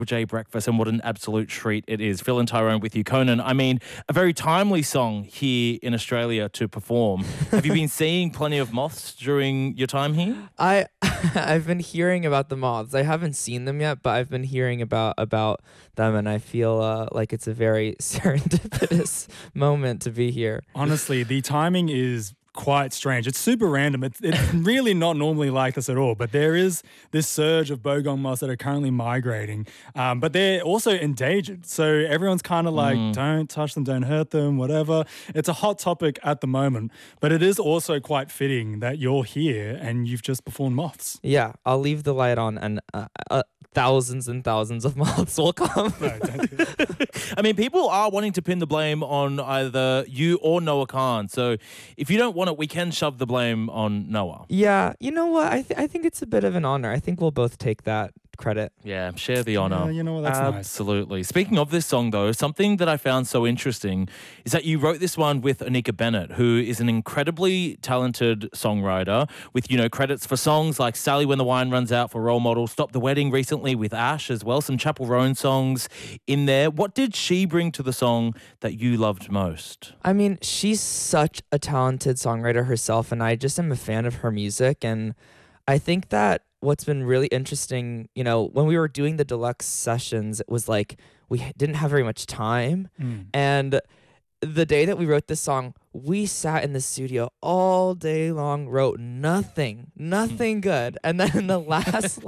J Breakfast, and what an absolute treat it is. Phil and Tyrone with you. Conan, I mean, a very timely song here in Australia to perform. Have you been seeing plenty of moths during your time here? I've been hearing about the moths. I haven't seen them yet, but I've been hearing about them, and I feel like it's a very serendipitous moment to be here. Honestly, the timing is quite strange. It's super random. It's really not normally like this at all, but there is this surge of bogong moths that are currently migrating, but they're also endangered. So everyone's kind of like, don't touch them, don't hurt them, whatever. It's a hot topic at the moment, but it is also quite fitting that you're here and you've just performed moths. Yeah, I'll leave the light on, and thousands and thousands of moths will come. No, don't do that. I mean, people are wanting to pin the blame on either you or Noah Khan. So if you don't want it, we can shove the blame on Noah. Yeah, you know what? I think it's a bit of an honor. I think we'll both take that credit. Yeah, share the honor. Yeah, you know what? That's nice. Absolutely. Speaking of this song, though, something that I found so interesting is that you wrote this one with Anika Bennett, who is an incredibly talented songwriter with, credits for songs like Sally When the Wine Runs Out for Role Model, Stop the Wedding recently with Ash as well, some Chapel Roan songs in there. What did she bring to the song that you loved most? I mean, she's such a talented songwriter herself, and I just am a fan of her music. And I think that what's been really interesting, when we were doing the deluxe sessions, it was like we didn't have very much time. And the day that we wrote this song, we sat in the studio all day long, wrote nothing good. And then in the last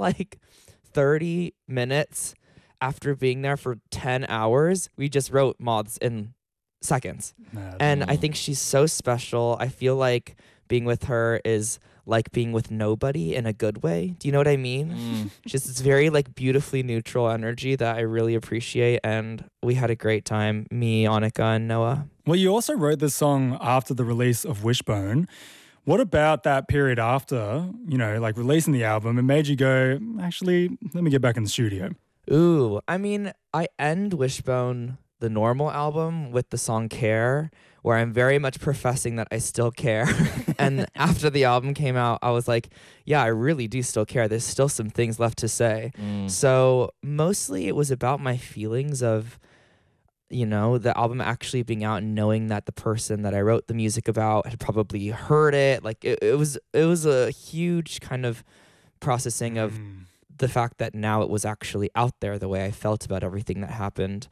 30 minutes after being there for 10 hours, we just wrote Moths in seconds. And I think she's so special. I feel like being with her is like being with nobody in a good way. Do you know what I mean? Just it's very beautifully neutral energy that I really appreciate, and we had a great time, me, Anika, and Noah. Well, you also wrote this song after the release of Wishbone. What about that period after, releasing the album, it made you go, actually, let me get back in the studio? Ooh, I mean, I end Wishbone, the normal album, with the song Care, where I'm very much professing that I still care. And after the album came out, I was like, yeah, I really do still care. There's still some things left to say. So mostly it was about my feelings of, the album actually being out and knowing that the person that I wrote the music about had probably heard it. It was a huge kind of processing of the fact that now it was actually out there the way I felt about everything that happened.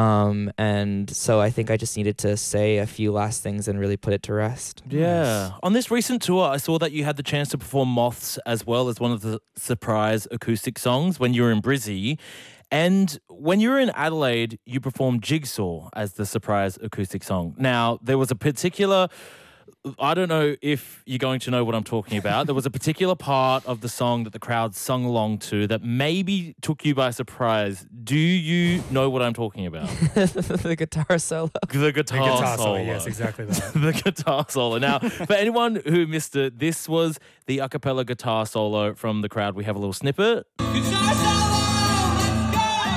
And so I think I just needed to say a few last things and really put it to rest. Yeah. On this recent tour, I saw that you had the chance to perform Moths as well as one of the surprise acoustic songs when you were in Brizzy. And when you were in Adelaide, you performed Jigsaw as the surprise acoustic song. Now, there was a particular... I don't know if you're going to know what I'm talking about. There was a particular part of the song that the crowd sung along to that maybe took you by surprise. Do you know what I'm talking about? The guitar solo. The guitar solo. Yes, exactly that. The guitar solo. Now, for anyone who missed it, this was the a cappella guitar solo from the crowd. We have a little snippet. Guitar solo,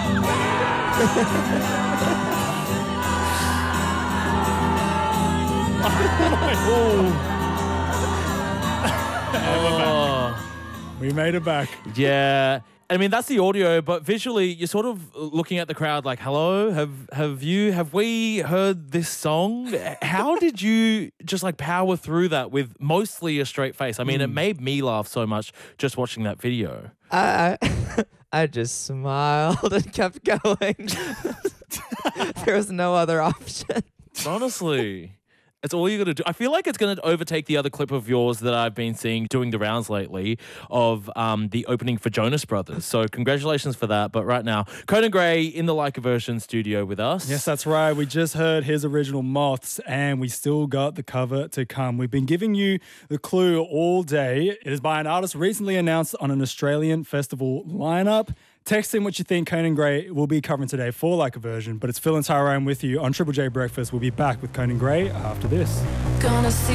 let's go! We made it back. Yeah. I mean, that's the audio, but visually, you're sort of looking at the crowd like, hello, have we heard this song? How did you just power through that with mostly a straight face? I mean, it made me laugh so much just watching that video. I just smiled and kept going. There was no other option. Honestly. It's all you got to do. I feel like it's going to overtake the other clip of yours that I've been seeing doing the rounds lately of the opening for Jonas Brothers. So congratulations for that. But right now, Conan Gray in the Like a Version studio with us. Yes, that's right. We just heard his original Moths, and we still got the cover to come. We've been giving you the clue all day. It is by an artist recently announced on an Australian festival lineup. Text in what you think Conan Gray will be covering today for Like a Version. But it's Phil and Tyrone with you on Triple J Breakfast. We'll be back with Conan Gray after this.